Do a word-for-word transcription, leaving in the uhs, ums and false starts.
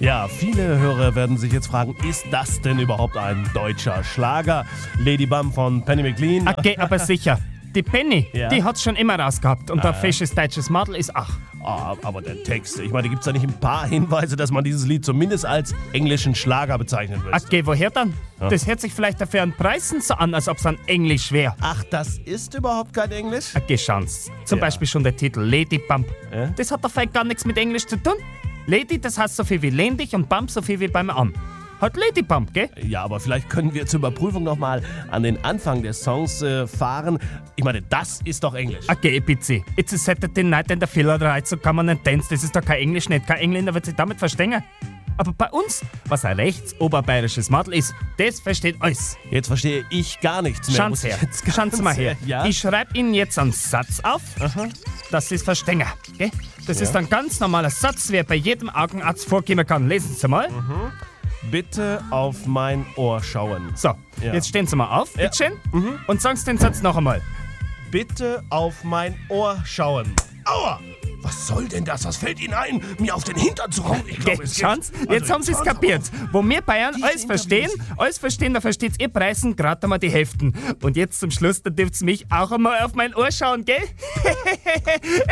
Ja, viele Hörer werden sich jetzt fragen, ist das denn überhaupt ein deutscher Schlager? Lady Bum von Penny McLean. Okay, aber sicher. Die Penny, Ja. die hat's schon immer rausgehabt. Und ein fesches deutsches Madel ist auch. Ah, aber der Text, ich meine, gibt es da nicht ein paar Hinweise, dass man dieses Lied zumindest als englischen Schlager bezeichnen will? Okay, woher dann? Das hört sich vielleicht dafür an Preisen so an, als ob's an Englisch wäre. Ach, das ist überhaupt kein Englisch? Okay, Chance. Zum Ja. Beispiel schon der Titel Lady Bump. Ja? Das hat doch vielleicht gar nichts mit Englisch zu tun. Lady, das heißt so viel wie lehn dich und Bump so viel wie beim Arm. Hat Lady Bump, gell? Ja, aber vielleicht können wir zur Überprüfung nochmal an den Anfang des Songs äh, fahren. Ich meine, das ist doch Englisch. Okay, bitte. It's a Saturday night in der Fillerei, so kann man nicht dance. Das ist doch kein Englisch nicht. Kein Engländer wird sich damit verstehen. Aber bei uns, was ein rechtsoberbayerisches Madel ist, das versteht alles. Jetzt verstehe ich gar nichts mehr. Schauen muss Sie ich her. jetzt ganz Schauen Sie mal her. Ja? Ich schreibe Ihnen jetzt einen Satz auf, dass Sie es verstehen. Gell? Das Ja. ist ein ganz normaler Satz, der bei jedem Augenarzt vorkommen kann. Lesen Sie mal. Bitte auf mein Ohr schauen. So, Ja. jetzt stehen Sie mal auf, Ja. bitte schön, und sagen Sie den Satz noch einmal. Bitte auf mein Ohr schauen. Aua! Was soll denn das? Was fällt Ihnen ein, mir auf den Hintern zu hauen? Ich glaube, es Schauen Sie, geht- jetzt Also, haben Sie es hören Sie kapiert. Wo wir Bayern Diese alles verstehen, alles verstehen, da versteht's ihr Preisen gerade einmal die Hälften. Und jetzt zum Schluss, da dürft's mich auch einmal auf mein Ohr schauen, gell?